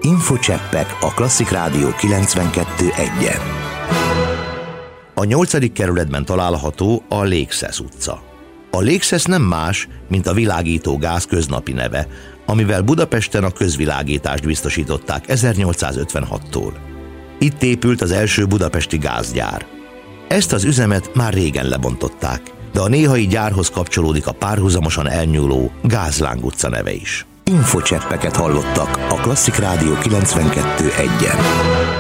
Infocseppek a Klasszik Rádió 92.1-en. A 8. kerületben található a Lékszesz utca. A Lékszesz nem más, mint a világító gáz köznapi neve, amivel Budapesten a közvilágítást biztosították 1856-tól. Itt épült az első budapesti gázgyár. Ezt az üzemet már régen lebontották, de a néhai gyárhoz kapcsolódik a párhuzamosan elnyúló Gázláng utca neve is. Infocseppeket hallottak a Klasszik Rádió 92.1-en.